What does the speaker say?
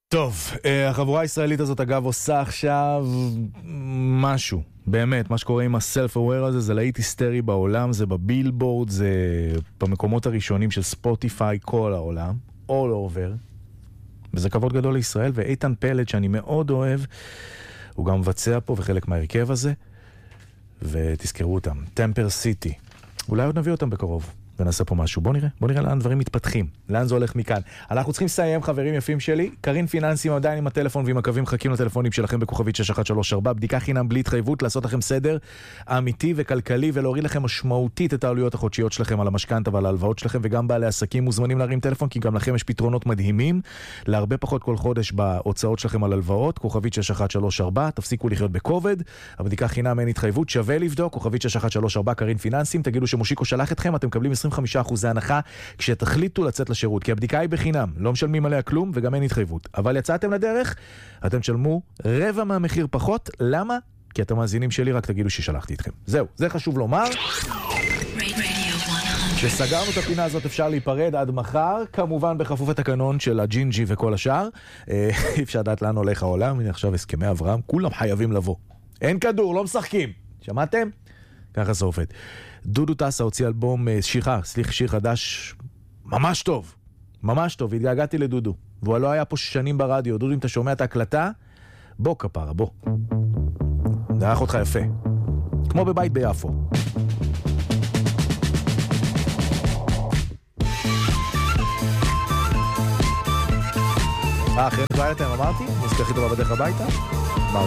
טוב, החבורה הישראלית הזאת אגב עושה עכשיו משהו, באמת, מה שקורה עם הסלף-אוויר הזה, זה להיט היסטרי בעולם, זה בבילבורד, זה במקומות הראשונים של ספוטיפיי, כל העולם, all over, וזה כבוד גדול לישראל, ואיתן פלד שאני מאוד אוהב, הוא גם מבצע פה וחלק מהרכב הזה, ותזכרו אותם, טמפר סיטי, אולי עוד נביא אותם בקרוב. ונעשה פה משהו. בוא נראה לאן דברים מתפתחים. לאן זה הולך מכאן. אנחנו צריכים לסיים, חברים יפים שלי. קרין פיננסים עדיין עם הטלפון ועם הקווים מחכים לטלפונים שלכם בכוכבית 6134. בדיקה חינם בלי התחייבות, לעשות לכם סדר אמיתי וכלכלי ולהוריד לכם משמעותית את העלויות החודשיות שלכם על המשכנתא ועל ההלוואות שלכם, וגם בעלי עסקים מוזמנים להרים טלפון, כי גם לכם יש פתרונות מדהימים להרבה פחות כל חודש בהוצאות שלכם על הלוואות. כוכבית 6134, תפסיקו לחיות בכובד. הבדיקה חינם אין התחייבות, שווה לבדוק. כוכבית 6134, קרין פיננסים, תגידו שמושיקו שלח אתכם, אתם מקבלים 25% הנחה כשתחליטו לצאת לשירות, כי הבדיקה היא בחינם, לא משלמים עליה כלום וגם אין התחייבות. אבל יצאתם לדרך, אתם תשלמו רבע מהמחיר פחות. למה? כי אתם מאזינים שלי, רק תגידו ששלחתי אתכם. זהו, זה חשוב לומר. כשסגרנו את הפינה הזאת אפשר להיפרד עד מחר, כמובן בכפוף התקנון של הג'ינג'י וכל השאר. אי אפשר לדעת לאן הולך העולם, הנה עכשיו הסכמי אברהם, כולם חייבים לבוא. אין כדור, לא משחקים. שמעתם? ככה זה עובד. דודו טסה הוציא אלבום, שיר חדש ממש טוב, ממש טוב, התגעגעתי לדודו, והוא לא היה פה שנים ברדיו. דודו, אם אתה שומע את ההקלטה, בוא כפרה, בוא. נערך אותך יפה, כמו בבית ביפו. אחרי נתראה אתם אמרתי, מוזיקה הכי טובה בדרך הביתה.